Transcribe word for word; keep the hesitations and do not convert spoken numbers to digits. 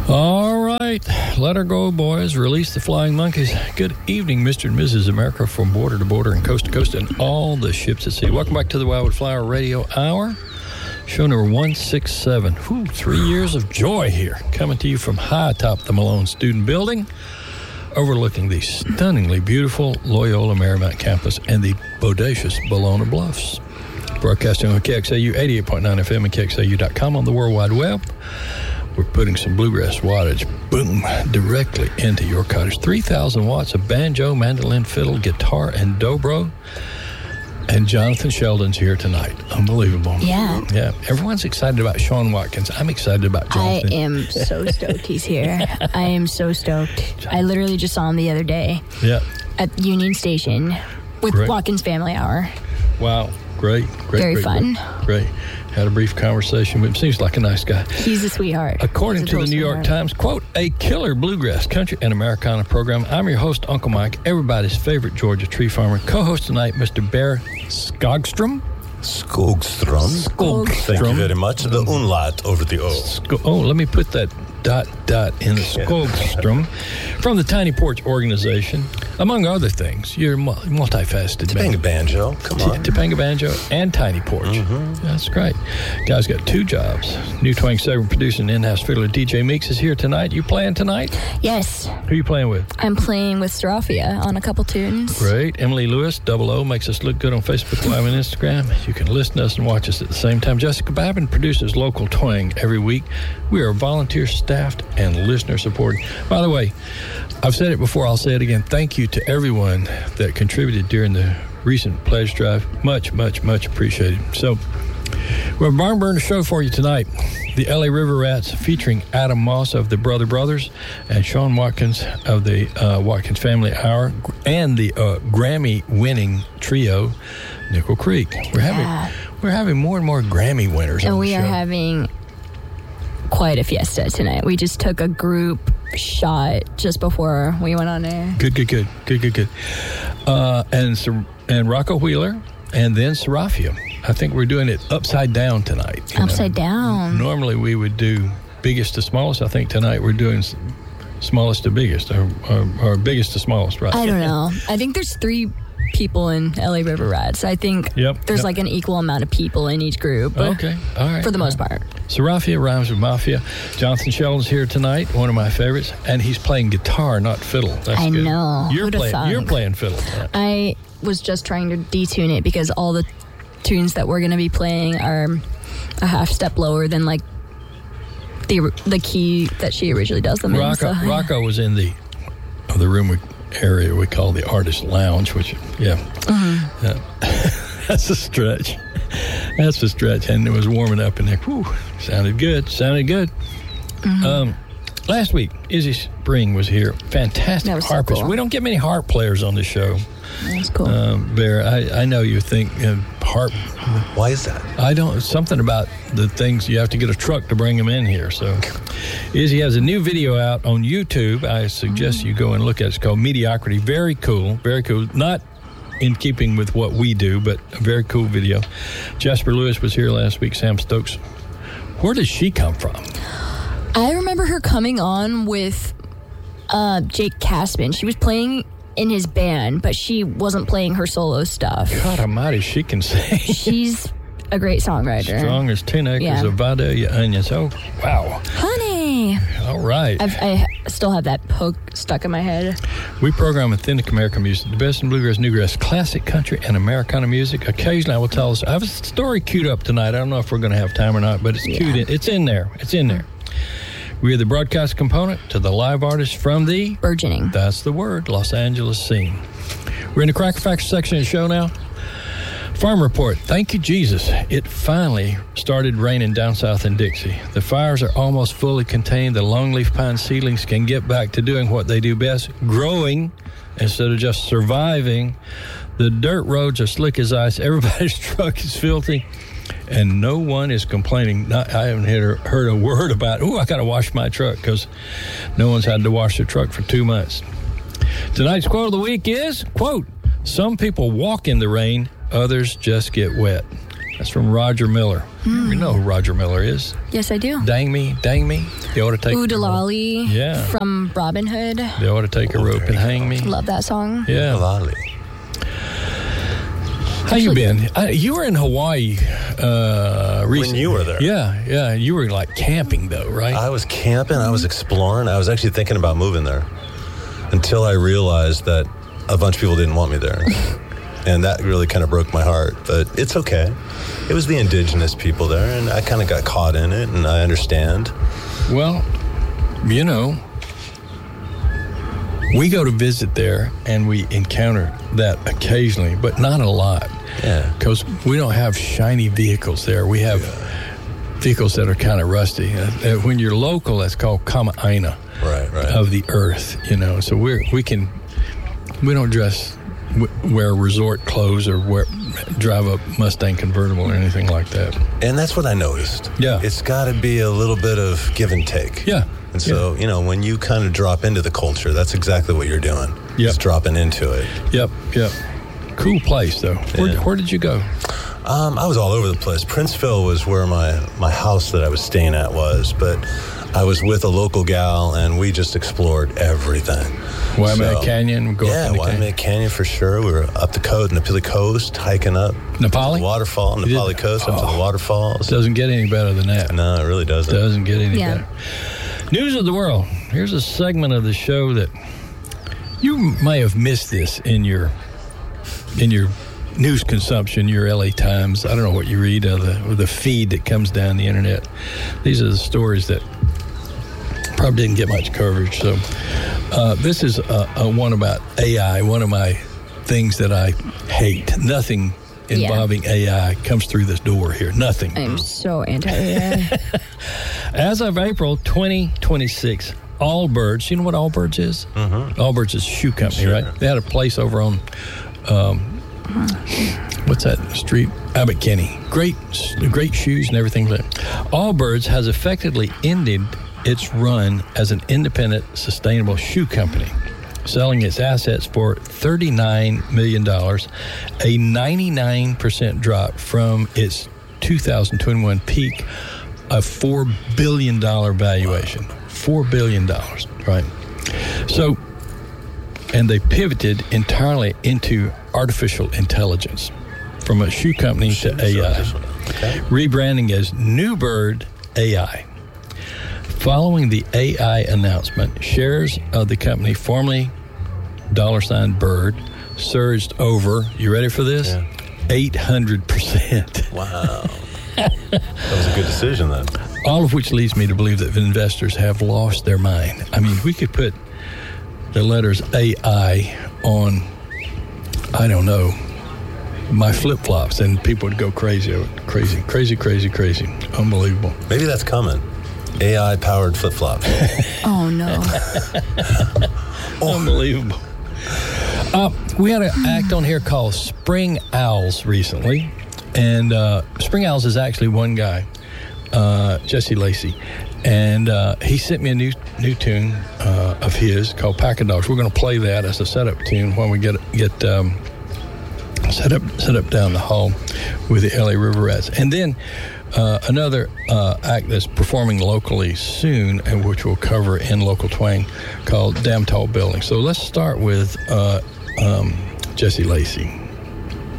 All right, let her go, boys. Release the flying monkeys. Good evening, Mister and Missus America, from border to border and coast to coast and all the ships at sea. Welcome back to the Wildwood Flower Radio Hour. Show number one sixty-seven. Whew, three years of joy here. Coming to you from high atop the Malone Student Building, overlooking the stunningly beautiful Loyola Marymount campus and the bodacious Bologna Bluffs. Broadcasting on K X A U eighty-eight point nine F M and K X A U dot com on the World Wide Web. We're putting some bluegrass wattage, boom, directly into your cottage. three thousand watts of banjo, mandolin, fiddle, guitar, and dobro. And Jonathan Sheldon's here tonight. Unbelievable. Yeah. Yeah. Everyone's excited about Sean Watkins. I'm excited about Jonathan. I am so stoked he's here. I am so stoked. I literally just saw him the other day. Yeah. At Union Station with Great. Watkins Family Hour. Wow. Great. Great. Very great, fun. Great. great. Had a brief conversation with him. Seems like a nice guy. He's a sweetheart. According He's to a the New York sweetheart. Times, quote, a killer bluegrass, country, and Americana program. I'm your host, Uncle Mike, everybody's favorite Georgia tree farmer. Co-host tonight, Mister Bear Skogstrom. Skogstrom. Skogstrom. Thank you very much. The umlaut over the O. Sko- oh, let me put that dot dot in the Skogstrom from the Tiny Porch Organization. Among other things, you're mu- multifaceted. man. Topanga banjo. Come T- on. Topanga Banjo and Tiny Porch. Mm-hmm. That's great. Guy's got two jobs. New Twang segment producer and in-house fiddler D J Meeks is here tonight. You playing tonight? Yes. Who you playing with? I'm playing with Serafia on a couple tunes. Great. Emily Lewis, double O, makes us look good on Facebook Live and Instagram. You can listen to us and watch us at the same time. Jessica Babin produces Local Twang every week. We are volunteer staffed and listener supported. By the way, I've said it before, I'll say it again. Thank you to everyone that contributed during the recent pledge drive. Much, much, much appreciated. So, we have a barn burner show for you tonight. The L A River Rats featuring Adam Moss of the Brother Brothers and Sean Watkins of the uh, Watkins Family Hour and the uh, Grammy-winning trio, Nickel Creek. We're having Yeah. we're having more and more Grammy winners And on we the show. are having quite a fiesta tonight. We just took a group shot just before we went on air. Good, good, good, good, good, good. Uh, and Ser- and Rocco Wheeler, and then Serafia. I think we're doing it upside down tonight. you know. Upside down. Normally we would do biggest to smallest. I think tonight we're doing s- smallest to biggest, or, or, or biggest to smallest, right? I don't know. I think there's three people in L A River Rats. I think Yep, there's yep. like an equal amount of people in each group. Okay, all right. For the most all right. part. Serafia rhymes with mafia. Jonathan Sheldon's here tonight, one of my favorites, and he's playing guitar, not fiddle. That's I good. know. You're Who'da playing. thunk? You're playing fiddle. Yeah. I was just trying to detune it because all the tunes that we're going to be playing are a half step lower than like the the key that she originally does them in. Rocco, So, Rocco was in the the room we, area we call the artist lounge, which yeah, Mm-hmm. yeah. That's a stretch. That's a stretch, and it was warming up in there. Whew, sounded good. Sounded good. Mm-hmm. Um, last week, Izzy Spring was here. Fantastic That was so harpist. cool. We don't get many harp players on the show. That's cool. Um, Bear, I, I know you think uh, harp. Why is that? I don't. Something about the things you have to get a truck to bring them in here. So, Izzy has a new video out on YouTube. I suggest you go and look at it. It's called Mediocrity. Very cool. Very cool. Not in keeping with what we do, but a very cool video. Jasper Lewis was here last week. Sam Stokes. Where does she come from? I remember her coming on with uh, Jake Caspin. She was playing in his band, but she wasn't playing her solo stuff. God almighty, she can sing. She's a great songwriter. Strong as ten acres Yeah. of Vidalia onions. Oh, wow. Honey. All right. I've, I still have that hook stuck in my head. We program authentic American music, the best in bluegrass, newgrass, classic country, and Americana music. Occasionally, I will tell us. I have a story queued up tonight. I don't know if we're going to have time or not, but it's Yeah. queued in. It's in there. It's in there. We are the broadcast component to the live artist from the, Burgeoning. that's the word, Los Angeles scene. We're in the Cracker Factor section of the show now. Farm report. Thank you, Jesus. It finally started raining down south in Dixie. The fires are almost fully contained. The longleaf pine seedlings can get back to doing what they do best, growing instead of just surviving. The dirt roads are slick as ice. Everybody's truck is filthy. And no one is complaining. Not, I haven't heard, heard a word about, oh, I got to wash my truck, because no one's had to wash their truck for two months. Tonight's quote of the week is, quote, some people walk in the rain, others just get wet. That's from Roger Miller. Mm. You know who Roger Miller is. Yes, I do. Dang me, dang me. You ought to take Oodalali Yeah. from Robin Hood. They ought to take a Oh, rope there and you hang go. me. Love that song. Yeah. Lolly. How you been? Uh, you were in Hawaii uh, recently. you were there. Yeah, yeah. You were like camping though, right? I was camping. I was exploring. I was actually thinking about moving there until I realized that a bunch of people didn't want me there. And that really kind of broke my heart. But it's okay. It was the indigenous people there, and I kind of got caught in it, and I understand. Well, you know, we go to visit there and we encounter that occasionally, but not a lot. Yeah. Because we don't have shiny vehicles there. We have vehicles that are kind of rusty. Uh, uh, when you're local, that's called kama'aina Right, right. of the earth, you know. So we're, we can, we don't dress, w- wear resort clothes or wear, drive a Mustang convertible or anything like that. And that's what I noticed. Yeah. It's got to be a little bit of give and take. Yeah. And so, you know, when you kind of drop into the culture, that's exactly what you're doing. Yep. Just dropping into it. Yep, yep. Cool place, though. Where, Yeah. where did you go? Um, I was all over the place. Princeville was where my, my house that I was staying at was, but I was with a local gal, and we just explored everything. Waimea So- Canyon? Go Yeah, up in the Waimea canyon. Canyon for sure. We were up the coast, Napili Coast, hiking up. Napali? The waterfall, You did Napali that? Coast, up to Oh. the waterfalls. Doesn't get any better than that. No, it really doesn't. Doesn't get any Yeah. better. News of the world. Here's a segment of the show that you may have missed this in your in your news consumption, your L A Times. I don't know what you read or the or the feed that comes down the internet. These are the stories that probably didn't get much coverage. So uh, this is a, a one about A I. One of my things that I hate. Nothing involving A I comes through this door here. Nothing. I'm so anti-A I. As of April twenty twenty-six, Allbirds, you know what Allbirds is? Mm-hmm. Allbirds is a shoe company, Sure. right? They had a place over on, um, what's that street? Abbott Kinney. Great, great shoes and everything. Allbirds has effectively ended its run as an independent, sustainable shoe company, selling its assets for thirty-nine million dollars, a ninety-nine percent drop from its two thousand twenty-one peak of four billion dollars valuation. four billion dollars, right? So, and they pivoted entirely into artificial intelligence from a shoe company to A I, Okay. rebranding as Newbird A I. Following the A I announcement, shares of the company, formerly dollar sign Bird, surged over, you ready for this? Yeah. eight hundred percent. Wow. That was a good decision then. All of which leads me to believe that investors have lost their mind. I mean, we could put the letters A I on, I don't know, my flip-flops, and people would go crazy, crazy, crazy, crazy, crazy. Unbelievable. Maybe that's coming. A I-powered flip-flops. Oh, no. Unbelievable. Uh, we had an act on here called Spring Owls recently, and uh, Spring Owls is actually one guy, uh, Jesse Lacey, and uh, he sent me a new new tune uh, of his called Pack of Dogs. We're going to play that as a setup tune when we get get um, set up set up down the hall with the L A River Rats, and then uh, another uh, act that's performing locally soon, and which we'll cover in Local Twang, called Damn Tall Building. So let's start with uh, um, Jesse Lacey.